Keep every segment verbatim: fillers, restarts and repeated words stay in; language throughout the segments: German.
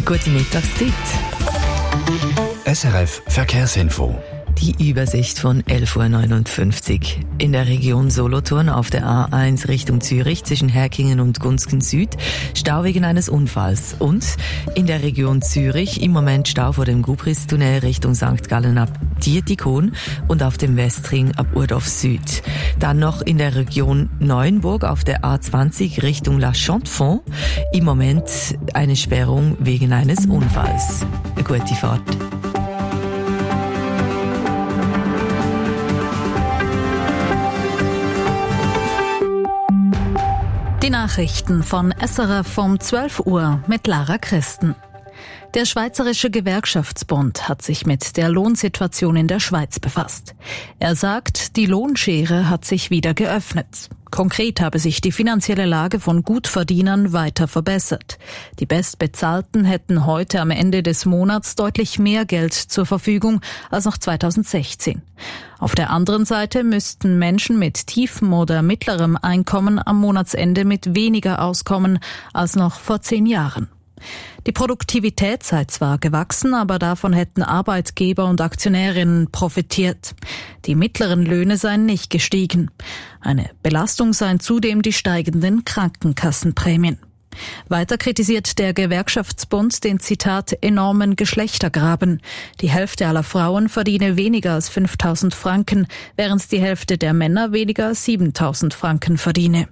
Gute Mittagszeit. S R F Verkehrsinfo. Die Übersicht von elf Uhr neunundfünfzig. In der Region Solothurn auf der A eins Richtung Zürich zwischen Herkingen und Gunzgen Süd Stau wegen eines Unfalls. Und in der Region Zürich im Moment Stau vor dem Gubristunnel Richtung Sankt Gallen ab Dietikon und auf dem Westring ab Urdorf Süd. Dann noch in der Region Neuenburg auf der A zwanzig Richtung La Chaux-de-Fonds. Im Moment eine Sperrung wegen eines Unfalls. Eine gute Fahrt. Die Nachrichten von S R F um zwölf Uhr mit Lara Christen. Der Schweizerische Gewerkschaftsbund hat sich mit der Lohnsituation in der Schweiz befasst. Er sagt, die Lohnschere hat sich wieder geöffnet. Konkret habe sich die finanzielle Lage von Gutverdienern weiter verbessert. Die Bestbezahlten hätten heute am Ende des Monats deutlich mehr Geld zur Verfügung als noch zweitausendsechzehn. Auf der anderen Seite müssten Menschen mit tiefem oder mittlerem Einkommen am Monatsende mit weniger auskommen als noch vor zehn Jahren. Die Produktivität sei zwar gewachsen, aber davon hätten Arbeitgeber und Aktionärinnen profitiert. Die mittleren Löhne seien nicht gestiegen. Eine Belastung seien zudem die steigenden Krankenkassenprämien. Weiter kritisiert der Gewerkschaftsbund den, Zitat, enormen Geschlechtergraben. Die Hälfte aller Frauen verdiene weniger als fünftausend Franken, während die Hälfte der Männer weniger als siebentausend Franken verdiene.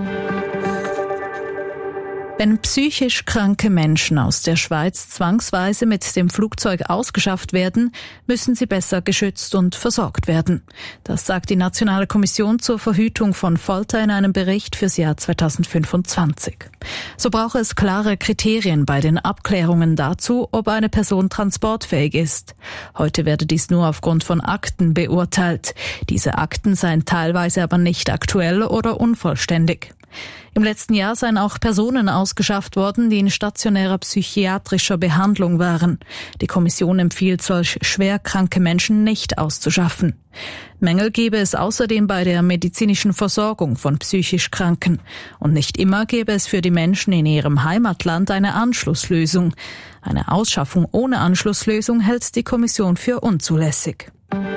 Wenn psychisch kranke Menschen aus der Schweiz zwangsweise mit dem Flugzeug ausgeschafft werden, müssen sie besser geschützt und versorgt werden. Das sagt die Nationale Kommission zur Verhütung von Folter in einem Bericht fürs Jahr zweitausendfünfundzwanzig. So brauche es klare Kriterien bei den Abklärungen dazu, ob eine Person transportfähig ist. Heute werde dies nur aufgrund von Akten beurteilt. Diese Akten seien teilweise aber nicht aktuell oder unvollständig. Im letzten Jahr seien auch Personen ausgeschafft worden, die in stationärer psychiatrischer Behandlung waren. Die Kommission empfiehlt, solch schwer kranke Menschen nicht auszuschaffen. Mängel gebe es außerdem bei der medizinischen Versorgung von psychisch Kranken. Und nicht immer gäbe es für die Menschen in ihrem Heimatland eine Anschlusslösung. Eine Ausschaffung ohne Anschlusslösung hält die Kommission für unzulässig.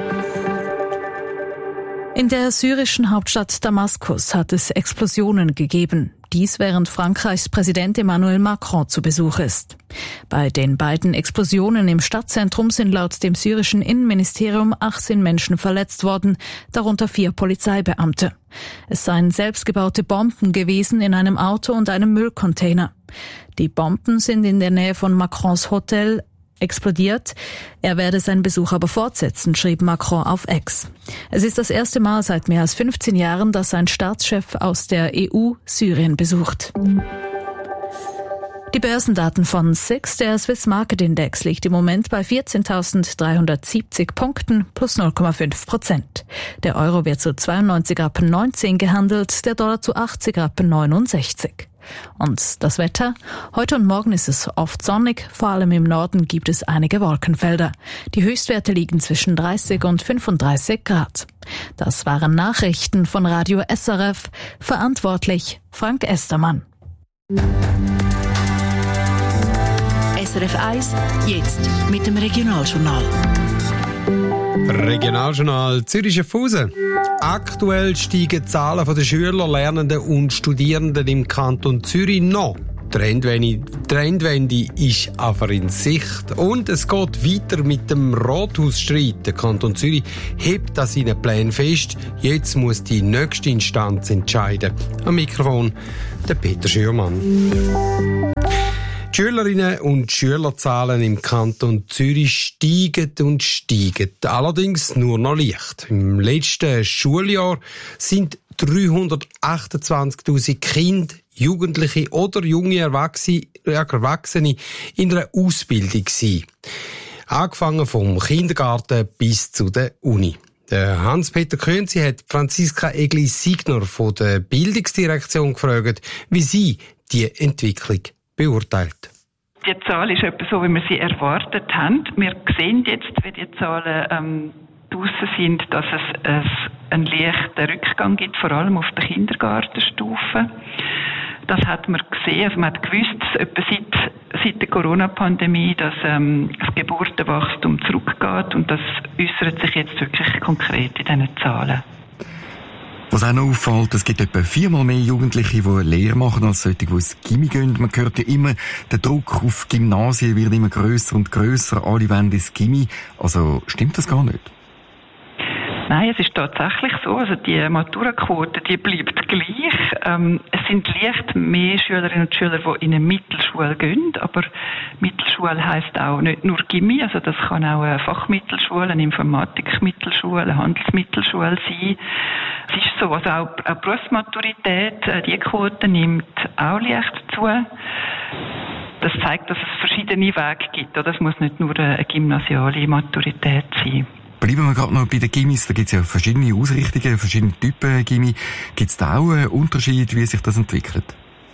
In der syrischen Hauptstadt Damaskus hat es Explosionen gegeben. Dies während Frankreichs Präsident Emmanuel Macron zu Besuch ist. Bei den beiden Explosionen im Stadtzentrum sind laut dem syrischen Innenministerium achtzehn Menschen verletzt worden, darunter vier Polizeibeamte. Es seien selbstgebaute Bomben gewesen in einem Auto und einem Müllcontainer. Die Bomben sind in der Nähe von Macrons Hotel explodiert. Er werde seinen Besuch aber fortsetzen, schrieb Macron auf X. Es ist das erste Mal seit mehr als fünfzehn Jahren, dass ein Staatschef aus der E U Syrien besucht. Die Börsendaten von S I X, der Swiss Market Index, liegt im Moment bei vierzehntausenddreihundertsiebzig Punkten plus null Komma fünf Prozent. Der Euro wird zu zweiundneunzig Rappen neunzehn gehandelt, der Dollar zu achtzig Rappen neunundsechzig. Und das Wetter? Heute und morgen ist es oft sonnig, vor allem im Norden gibt es einige Wolkenfelder. Die Höchstwerte liegen zwischen dreißig und fünfunddreißig Grad. Das waren Nachrichten von Radio S R F, verantwortlich Frank Estermann. S R F eins, jetzt mit dem Regionaljournal. Regionaljournal Zürich-Schaffhausen. Aktuell steigen die Zahlen der Schüler, Lernenden und Studierenden im Kanton Zürich noch. Die Trendwende, Trendwende ist aber in Sicht. Und es geht weiter mit dem Rathausstreit. Der Kanton Zürich hebt an seinen Plänen fest. Jetzt muss die nächste Instanz entscheiden. Am Mikrofon der Peter Schürmann. Die Schülerinnen und Schülerzahlen im Kanton Zürich steigen und steigen. Allerdings nur noch leicht. Im letzten Schuljahr sind dreihundertachtundzwanzigtausend Kinder, Jugendliche oder junge Erwachsene in einer Ausbildung gewesen. Angefangen vom Kindergarten bis zu der Uni. Der Hans-Peter Künzi hat Franziska Egli-Signer von der Bildungsdirektion gefragt, wie sie die Entwicklung beurteilt. Die Zahl ist etwa so, wie wir sie erwartet haben. Wir sehen jetzt, wie die Zahlen ähm, draussen sind, dass es, es einen leichten Rückgang gibt, vor allem auf der Kindergartenstufe. Das hat man gesehen, also man hat gewusst, etwa seit seit der Corona-Pandemie, dass ähm, das Geburtenwachstum zurückgeht und das äußert sich jetzt wirklich konkret in diesen Zahlen. Was auch noch auffällt, es gibt etwa viermal mehr Jugendliche, die eine Lehre machen, als solche, die ins Gymi gehen. Man hört ja immer, der Druck auf Gymnasien wird immer grösser und grösser. Alle wollen ins Gymi. Also stimmt das gar nicht? Nein, es ist tatsächlich so. Also die Maturaquote, die bleibt gleich. Ähm, es sind leicht mehr Schülerinnen und Schüler, die in eine Mittelschule gehen. Aber Mittelschule heisst auch nicht nur Gymi. Also das kann auch eine Fachmittelschule, eine Informatikmittelschule, eine Handelsmittelschule sein. Es ist so, also auch, auch Berufsmaturität, die Quote nimmt auch leicht zu. Das zeigt, dass es verschiedene Wege gibt. Oder? Es muss nicht nur eine gymnasiale Maturität sein. Bleiben wir gerade noch bei den Gymis. Da gibt es ja verschiedene Ausrichtungen, verschiedene Typen Gymi. Gibt es da auch einen Unterschied, wie sich das entwickelt?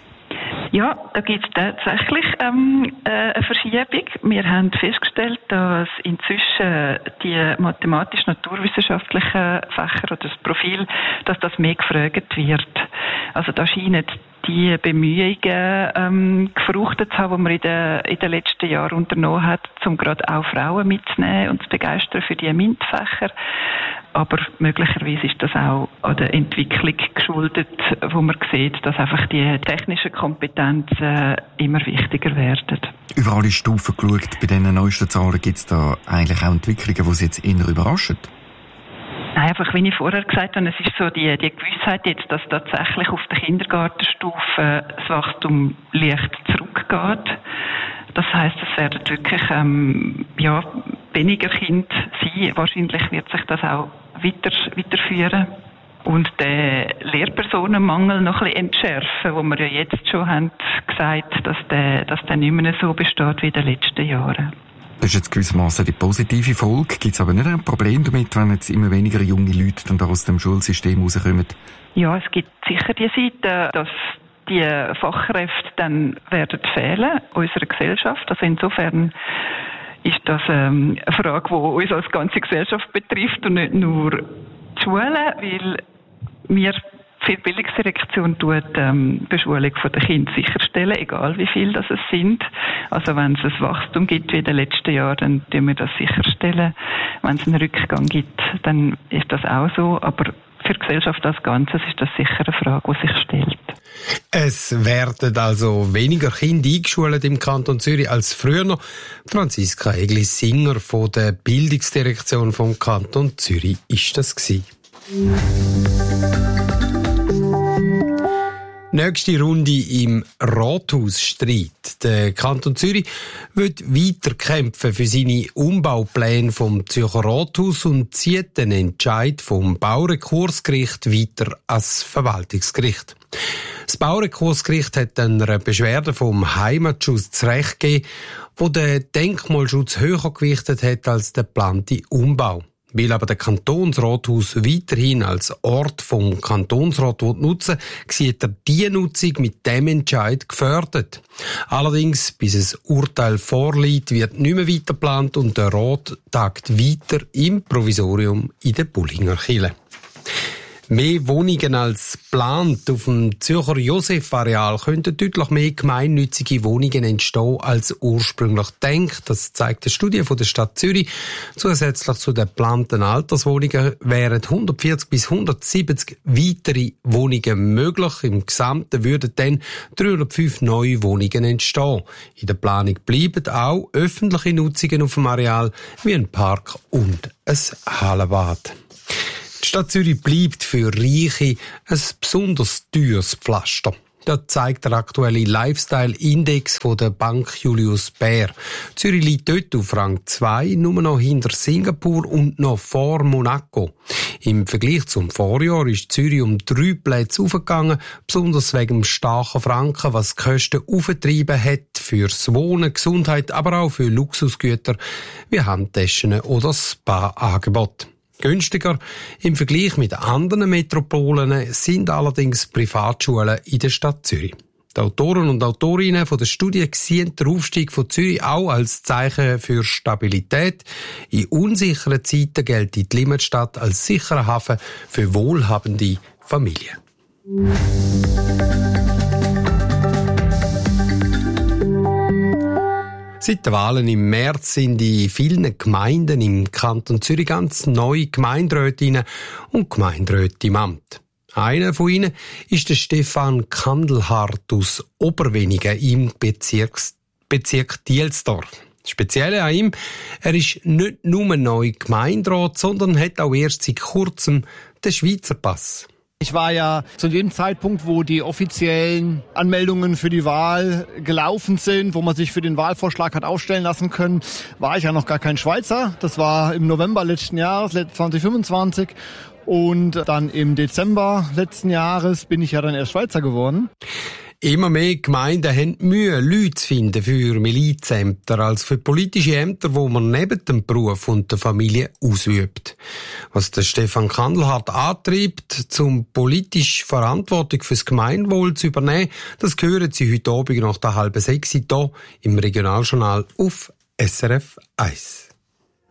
Ja, da gibt es tatsächlich ähm, eine Verschiebung. Wir haben festgestellt, dass inzwischen die mathematisch-naturwissenschaftlichen Fächer oder das Profil, dass das mehr gefragt wird. Also da scheinen die Bemühungen ähm, gefruchtet zu haben, die man in den, in den letzten Jahren unternommen hat, um gerade auch Frauen mitzunehmen und zu begeistern für die MINT-Fächer. Aber möglicherweise ist das auch an der Entwicklung geschuldet, wo man sieht, dass einfach die technischen Kompetenzen immer wichtiger werden. Über alle Stufen geschaut, bei diesen neuesten Zahlen gibt es da eigentlich auch Entwicklungen, die Sie jetzt eher überraschen? Nein, einfach wie ich vorher gesagt habe, es ist so die, die Gewissheit jetzt, dass tatsächlich auf der Kindergartenstufe das Wachstum leicht zurückgeht. Das heisst, es werden wirklich ähm, ja, weniger Kinder sein. Wahrscheinlich wird sich das auch weiter, weiterführen. Und den Lehrpersonenmangel noch ein bisschen entschärfen, wo wir ja jetzt schon haben gesagt, dass der, dass der nicht mehr so besteht wie in den letzten Jahren. Das ist jetzt gewissermaßen die positive Folge. Gibt es aber nicht ein Problem damit, wenn jetzt immer weniger junge Leute dann da aus dem Schulsystem rauskommen? Ja, es gibt sicher die Seite, dass die Fachkräfte dann werden fehlen in unserer Gesellschaft. Also insofern ist das ähm, eine Frage, die uns als ganze Gesellschaft betrifft und nicht nur die Schulen, weil wir die Bildungsdirektion tut ähm, die Beschulung der Kinder sicherstellen, egal wie viel das es sind. Also wenn es ein Wachstum gibt wie in den letzten Jahren, dann tun wir das sicherstellen. Wenn es einen Rückgang gibt, dann ist das auch so. Aber für die Gesellschaft als Ganzes ist das sicher eine Frage, die sich stellt. Es werden also weniger Kinder eingeschult im Kanton Zürich als früher. Franziska Egli-Singer von der Bildungsdirektion vom Kanton Zürich ist das gewesen. Nächste Runde im Rathausstreit. Der Kanton Zürich wird weiter kämpfen für seine Umbaupläne vom Zürcher Rathaus und zieht den Entscheid vom Baurekursgericht weiter als Verwaltungsgericht. Das Baurekursgericht hat einer Beschwerde vom Heimatschutz das Recht gegeben, wo den Denkmalschutz höher gewichtet hat als der geplante Umbau. Weil aber der Kantonsrathaus weiterhin als Ort vom Kantonsrat nutzen will, sieht er diese Nutzung mit dem Entscheid gefördert. Allerdings, bis ein Urteil vorliegt, wird nicht mehr weiter geplant und der Rat tagt weiter im Provisorium in der Bullinger Kirche. Mehr Wohnungen als geplant auf dem Zürcher Josef-Areal könnten deutlich mehr gemeinnützige Wohnungen entstehen als ursprünglich gedacht. Das zeigt eine Studie von der Stadt Zürich. Zusätzlich zu den geplanten Alterswohnungen wären hundertvierzig bis hundertsiebzig weitere Wohnungen möglich. Im Gesamten würden dann dreihundertfünf neue Wohnungen entstehen. In der Planung bleiben auch öffentliche Nutzungen auf dem Areal wie ein Park und ein Hallenbad. Die Stadt Zürich bleibt für Reiche ein besonders teures Pflaster. Das zeigt der aktuelle Lifestyle-Index von der Bank Julius Baer. Zürich liegt dort auf Rang zwei, nur noch hinter Singapur und noch vor Monaco. Im Vergleich zum Vorjahr ist Zürich um drei Plätze aufgegangen, besonders wegen dem starken Franken, was die Kosten aufgetrieben hat fürs Wohnen, Gesundheit, aber auch für Luxusgüter wie Handtaschen oder Spa-Angebot. Günstiger im Vergleich mit anderen Metropolen sind allerdings Privatschulen in der Stadt Zürich. Die Autoren und Autorinnen von der Studie sehen den Aufstieg von Zürich auch als Zeichen für Stabilität. In unsicheren Zeiten gilt die Limmatstadt als sicherer Hafen für wohlhabende Familien. Seit den Wahlen im März sind in vielen Gemeinden im Kanton Zürich ganz neue Gemeinderätinnen und Gemeinderäte im Amt. Einer von ihnen ist der Stefan Kandelhardt aus Oberwenigen im Bezirks, Bezirk Dielsdorf. Das Spezielle an ihm, er ist nicht nur neu Gemeinderat, sondern hat auch erst seit kurzem den Schweizer Pass. Ich war ja zu dem Zeitpunkt, wo die offiziellen Anmeldungen für die Wahl gelaufen sind, wo man sich für den Wahlvorschlag hat aufstellen lassen können, war ich ja noch gar kein Schweizer. Das war im November letzten Jahres, zwanzig fünfundzwanzig. Und dann im Dezember letzten Jahres bin ich ja dann erst Schweizer geworden. Immer mehr Gemeinden haben Mühe, Leute zu finden für Milizämter als für politische Ämter, wo man neben dem Beruf und der Familie ausübt. Was der Stefan Kandelhardt antreibt, zum politisch Verantwortung fürs Gemeinwohl zu übernehmen, das hören Sie heute Abend nach der halben sechs hier im Regionaljournal auf S R F eins.